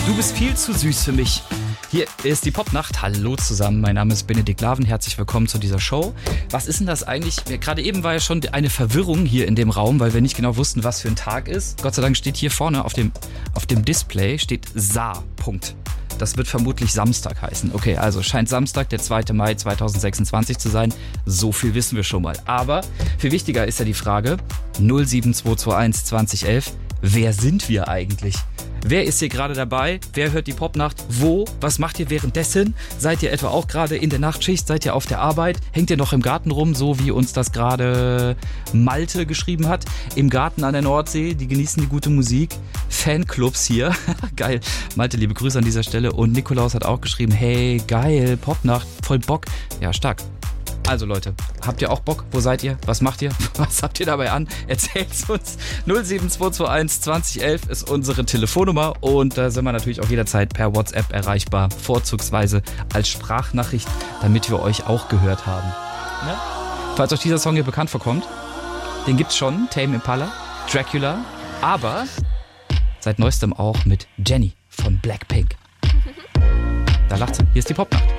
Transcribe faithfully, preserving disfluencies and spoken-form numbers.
Du bist viel zu süß für mich. Hier ist die Popnacht. Hallo zusammen, mein Name ist Benedikt Laven. Herzlich willkommen zu dieser Show. Was ist denn das eigentlich? Gerade eben war ja schon eine Verwirrung hier in dem Raum, weil wir nicht genau wussten, was für ein Tag ist. Gott sei Dank steht hier vorne auf dem, auf dem Display steht Sa. Punkt. Das wird vermutlich Samstag heißen. Okay, also scheint Samstag, der zweite Mai zweitausendsechsundzwanzig zu sein. So viel wissen wir schon mal. Aber viel wichtiger ist ja die Frage null sieben zwei zwei eins zwanzig elf. Wer sind wir eigentlich? Wer ist hier gerade dabei? Wer hört die Popnacht? Wo? Was macht ihr währenddessen? Seid ihr etwa auch gerade in der Nachtschicht? Seid ihr auf der Arbeit? Hängt ihr noch im Garten rum, so wie uns das gerade Malte geschrieben hat? Im Garten an der Nordsee, die genießen die gute Musik. Fanclubs hier. Geil. Malte, liebe Grüße an dieser Stelle. Und Nikolaus hat auch geschrieben, hey, geil, Popnacht, voll Bock. Ja, stark. Also Leute, habt ihr auch Bock? Wo seid ihr? Was macht ihr? Was habt ihr dabei an? Erzählt's uns. null sieben zwei zwei eins zwanzig elf ist unsere Telefonnummer und da sind wir natürlich auch jederzeit per WhatsApp erreichbar, vorzugsweise als Sprachnachricht, damit wir euch auch gehört haben. Ja? Falls euch dieser Song hier bekannt vorkommt, den gibt's schon, Tame Impala, Dracula, aber seit neuestem auch mit Jenny von Blackpink. Da lacht sie. Hier ist die Popnacht.